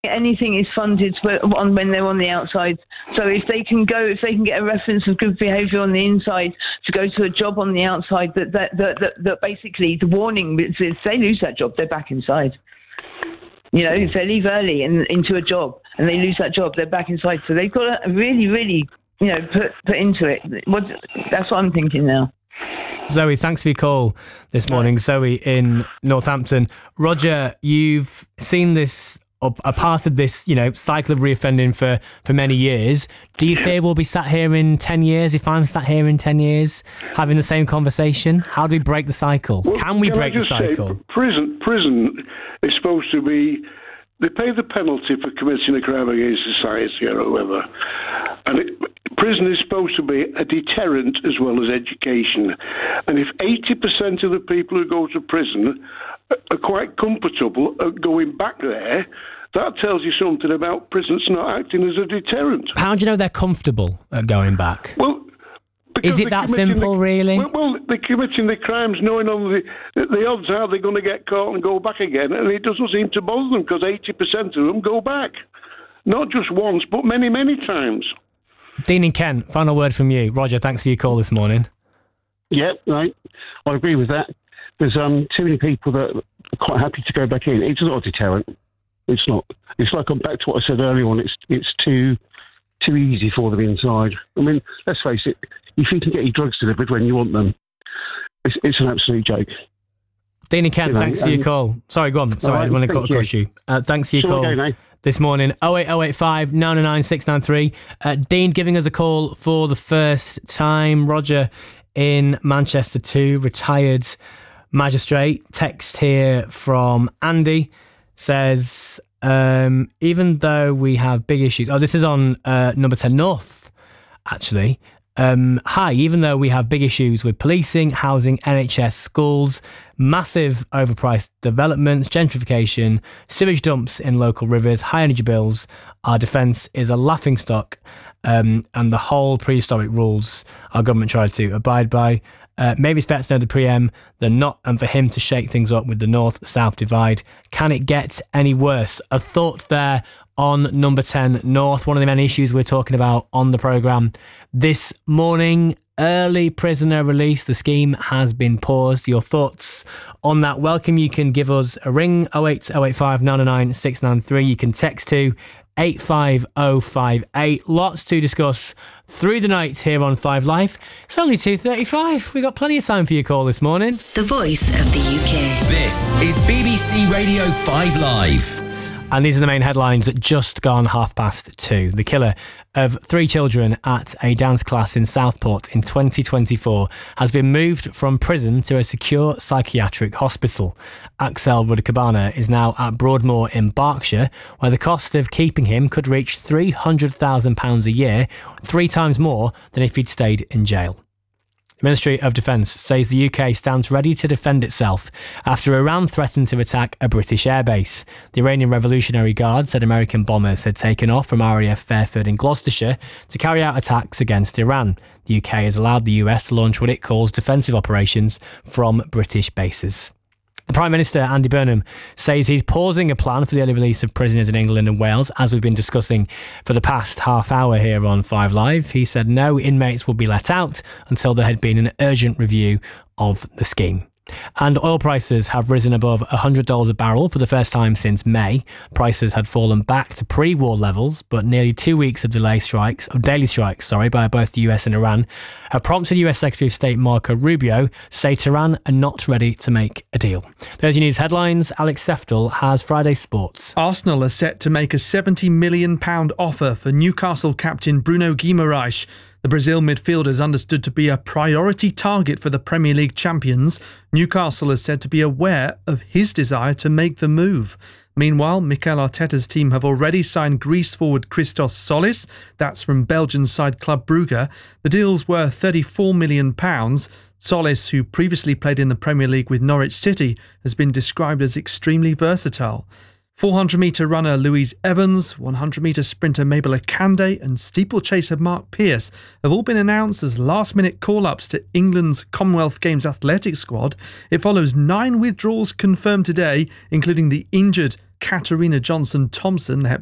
anything is funded when they're on the outside. So if they can get a reference of good behaviour on the inside to go to a job on the outside, that basically the warning is if they lose that job, they're back inside. If they leave early and into a job and they lose that job, they're back inside. So they've got to really, really, put into it. That's what I'm thinking now. Zoe, thanks for your call this morning. Zoe in Northampton. Roger, you've seen this, a part of this, cycle of reoffending for many years. Do you fear we'll be sat here in 10 years, if I'm sat here in 10 years, having the same conversation? How do we break the cycle? Well, can we break the cycle? Prison is supposed to be, they pay the penalty for committing a crime against society or whatever. And prison is supposed to be a deterrent as well as education. And if 80% of the people who go to prison are quite comfortable at going back there, that tells you something about prisons not acting as a deterrent. How do you know they're comfortable at going back? Well, is it that simple, really? Well, they're committing the crimes knowing on the odds are they're going to get caught and go back again, and it doesn't seem to bother them because 80% of them go back. Not just once, but many, many times. Dean and Kent, final word from you. Roger, thanks for your call this morning. Yeah, right. I agree with that. There's too many people that are quite happy to go back in. It's not a deterrent. It's not. It's like, I'm back to what I said earlier on. It's too easy for them inside. I mean, let's face it. If you can get your drugs delivered when you want them, it's an absolute joke. Dean and Kent, thanks for your call. Sorry, go on. Sorry, I didn't want to cut across you. Thanks for your call this morning. 08085 909 693. Dean giving us a call for the first time. Roger in Manchester 2, retired magistrate. Text here from Andy says, even though we have big issues... Oh, this is on number 10 North, actually. Hi, even though we have big issues with policing, housing, NHS, schools, massive overpriced developments, gentrification, sewage dumps in local rivers, high energy bills, our defence is a laughingstock, and the whole prehistoric rules our government tried to abide by. Maybe it's better to know the PM than not, and for him to shake things up with the North-South divide. Can it get any worse? A thought there on number 10 North, one of the many issues we're talking about on the programme this morning. Early prisoner release, the scheme has been paused. Your thoughts on that? Welcome. You can give us a ring, 08085 909 693. You can text to 85058. Lots to discuss through the night here on 5 Live. It's only 2:35. We've got plenty of time for your call this morning. The voice of the UK. This is BBC Radio 5 Live. And these are the main headlines at just gone 2:30. The killer of 3 children at a dance class in Southport in 2024 has been moved from prison to a secure psychiatric hospital. Axel Rudakabana is now at Broadmoor in Berkshire, where the cost of keeping him could reach £300,000 a year, 3 times more than if he'd stayed in jail. The Ministry of Defence says the UK stands ready to defend itself after Iran threatened to attack a British airbase. The Iranian Revolutionary Guard said American bombers had taken off from RAF Fairford in Gloucestershire to carry out attacks against Iran. The UK has allowed the US to launch what it calls defensive operations from British bases. The Prime Minister, Andy Burnham, says he's pausing a plan for the early release of prisoners in England and Wales, as we've been discussing for the past half hour here on 5 Live. He said no inmates will be let out until there had been an urgent review of the scheme. And oil prices have risen above $100 a barrel for the first time since May. Prices had fallen back to pre-war levels, but nearly 2 weeks of daily strikes by both the US and Iran have prompted US Secretary of State Marco Rubio to say Tehran are not ready to make a deal. There's your news headlines. Alex Seftel has Friday Sports. Arsenal are set to make a £70 million offer for Newcastle captain Bruno Guimaraes. The Brazil midfielder is understood to be a priority target for the Premier League champions. Newcastle is said to be aware of his desire to make the move. Meanwhile, Mikel Arteta's team have already signed Greece forward Christos Solis. That's from Belgian side Club Brugge. The deal's worth £34 million. Solis, who previously played in the Premier League with Norwich City, has been described as extremely versatile. 400-metre runner Louise Evans, 100-metre sprinter Mabel Akande and steeplechaser Mark Pearce have all been announced as last-minute call-ups to England's Commonwealth Games athletic squad. It follows 9 withdrawals confirmed today, including the injured Katarina Johnson-Thompson,